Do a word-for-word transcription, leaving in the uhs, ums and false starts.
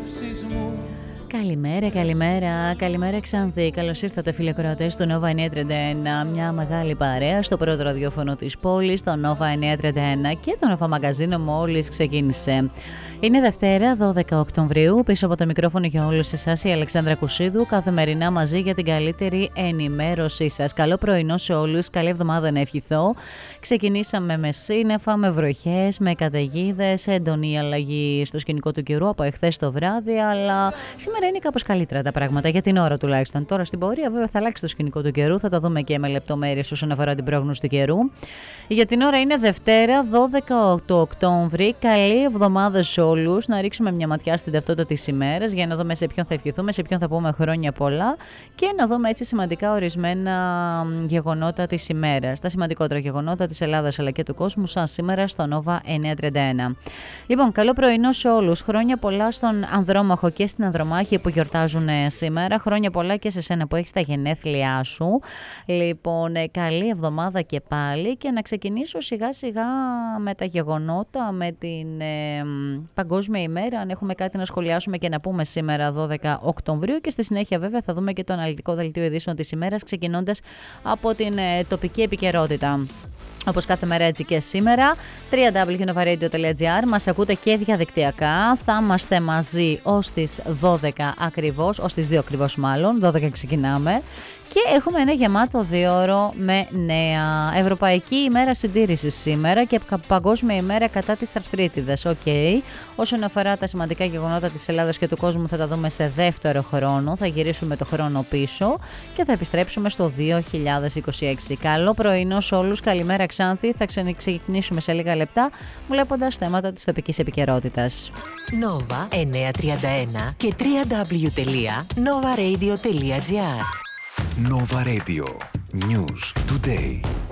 Καλημέρα, καλημέρα, καλημέρα Ξάνθη. Καλώς ήρθατε φίλοι ακροατές του Nova εννιακόσια τριάντα ένα. Μια μεγάλη παρέα στο πρώτο ραδιόφωνο της πόλης, το Nova εννιακόσια τριάντα ένα, και το Nova Μαγκαζίνο μόλις ξεκίνησε. Είναι Δευτέρα, δώδεκα Οκτωβρίου. Πίσω από το μικρόφωνο για όλους εσάς η Αλεξάνδρα Κουσίδου, καθημερινά μαζί για την καλύτερη ενημέρωσή σας. Καλό πρωινό σε όλους, καλή εβδομάδα να ευχηθώ. Ξεκινήσαμε με σύννεφα, με βροχές, με καταιγίδες, έντονη αλλαγή στο σκηνικό του καιρού από εχθές το βράδυ, αλλά σήμερα είναι κάπως καλύτερα τα πράγματα, για την ώρα τουλάχιστον. Τώρα στην πορεία βέβαια θα αλλάξει το σκηνικό του καιρού, θα τα δούμε και με λεπτομέρειες όσον αφορά την πρόγνωση του καιρού. Για την ώρα είναι Δευτέρα, δώδεκα του Οκτώβρη. Καλή εβδομάδα σε όλους. Να ρίξουμε μια ματιά στην ταυτότητα της ημέρας για να δούμε σε ποιον θα ευχηθούμε, σε ποιον θα πούμε χρόνια πολλά και να δούμε έτσι σημαντικά ορισμένα γεγονότα της ημέρας. Τα σημαντικότερα γεγονότα της Ελλάδας αλλά και του κόσμου, σαν σήμερα στο Nova εννιακόσια τριάντα ένα. Λοιπόν, καλό πρωινό σε όλους. Χρόνια πολλά στον Ανδρόμαχο και στην Ανδρομάχη που γιορτάζουν σήμερα. Χρόνια πολλά και σε σένα που έχεις τα γενέθλιά σου. Λοιπόν, καλή εβδομάδα και πάλι, και να ξεκινήσω σιγά σιγά με τα γεγονότα, με την ε, Παγκόσμια ημέρα, αν έχουμε κάτι να σχολιάσουμε και να πούμε σήμερα δώδεκα Οκτωβρίου, και στη συνέχεια βέβαια θα δούμε και το αναλυτικό δελτίο ειδήσεων της ημέρας, ξεκινώντας από την ε, τοπική επικαιρότητα. Όπως κάθε μέρα έτσι και σήμερα, double-u double-u double-u τελεία nova radio τελεία gr, μας ακούτε και διαδικτυακά. Θα είμαστε μαζί ως τις δώδεκα ακριβώς, ως τις δύο ακριβώς μάλλον, δώδεκα ξεκινάμε. Και έχουμε ένα γεμάτο δίωρο με νέα. Ευρωπαϊκή ημέρα συντήρησης σήμερα και Παγκόσμια ημέρα κατά της αρθρίτιδας. Οκ. Okay. Όσον αφορά τα σημαντικά γεγονότα της Ελλάδας και του κόσμου θα τα δούμε σε δεύτερο χρόνο. Θα γυρίσουμε το χρόνο πίσω και θα επιστρέψουμε στο δύο χιλιάδες είκοσι έξι. Καλό πρωινό σε όλους. Καλημέρα Ξάνθη. Θα ξεκινήσουμε σε λίγα λεπτά βλέποντας θέματα της τοπικής επικαιρότητας. Nova εννιακόσια τριάντα ένα και double-u double-u double-u τελεία nova radio τελεία gr. Nova Radio. News today.